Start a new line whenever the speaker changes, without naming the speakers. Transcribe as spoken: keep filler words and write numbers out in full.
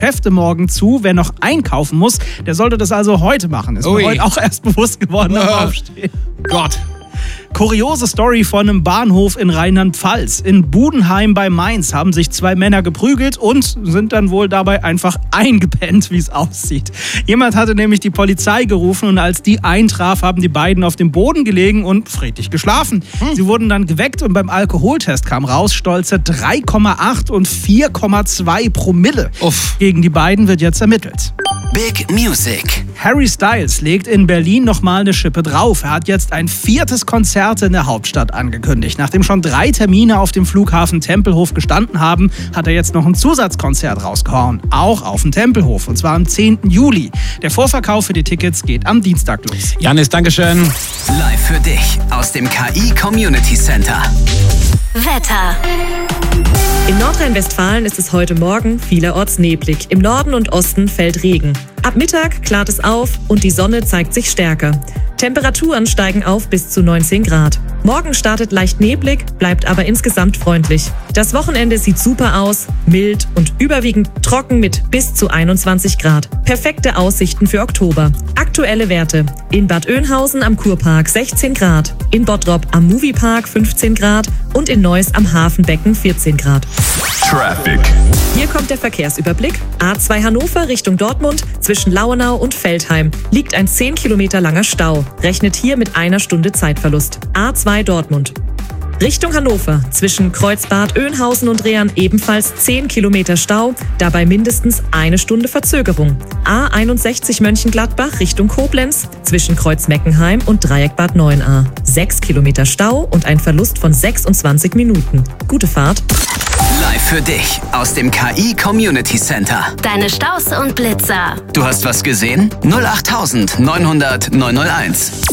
Geschäfte morgen zu. Wer noch einkaufen muss, der sollte das also heute machen. Ist mir heute auch erst bewusst geworden beim Aufstehen.
Gott.
Kuriose Story von einem Bahnhof in Rheinland-Pfalz. In Budenheim bei Mainz haben sich zwei Männer geprügelt und sind dann wohl dabei einfach eingepennt, wie es aussieht. Jemand hatte nämlich die Polizei gerufen und als die eintraf, haben die beiden auf dem Boden gelegen und friedlich geschlafen. Hm. Sie wurden dann geweckt und beim Alkoholtest kam raus, stolze drei Komma acht und vier Komma zwei Promille.
Uff.
Gegen die beiden wird jetzt ermittelt.
Big Music.
Harry Styles legt in Berlin nochmal eine Schippe drauf. Er hat jetzt ein viertes Konzert in der Hauptstadt angekündigt. Nachdem schon drei Termine auf dem Flughafen Tempelhof gestanden haben, hat er jetzt noch ein Zusatzkonzert rausgehauen. Auch auf dem Tempelhof, und zwar am zehnten Juli. Der Vorverkauf für die Tickets geht am Dienstag los.
Janis, Dankeschön.
Live für dich aus dem K I Community Center.
Wetter.
In Nordrhein-Westfalen ist es heute Morgen vielerorts neblig. Im Norden und Osten fällt Regen. Ab Mittag klart es auf und die Sonne zeigt sich stärker. Temperaturen steigen auf bis zu neunzehn Grad. Morgen startet leicht neblig, bleibt aber insgesamt freundlich. Das Wochenende sieht super aus, mild und überwiegend trocken mit bis zu einundzwanzig Grad. Perfekte Aussichten für Oktober. Aktuelle Werte: in Bad Oeynhausen am Kurpark sechzehn Grad, in Bottrop am Moviepark fünfzehn Grad und in Neuss am Hafenbecken vierzehn Grad.
Traffic.
Hier kommt der Verkehrsüberblick. A zwei Hannover Richtung Dortmund, zwischen Lauenau und Veltheim liegt ein zehn Kilometer langer Stau. Rechnet hier mit einer Stunde Zeitverlust. A zwei Dortmund. Richtung Hannover, zwischen Kreuzbad Oeynhausen und Rehern ebenfalls zehn Kilometer Stau, dabei mindestens eine Stunde Verzögerung. A einundsechzig Mönchengladbach Richtung Koblenz, zwischen Kreuzmeckenheim und Dreieckbad neun a. sechs Kilometer Stau und ein Verlust von sechsundzwanzig Minuten. Gute Fahrt.
Live für dich aus dem K I Community Center.
Deine Staus und Blitzer.
Du hast was gesehen? null acht neunhundert neunhunderteins.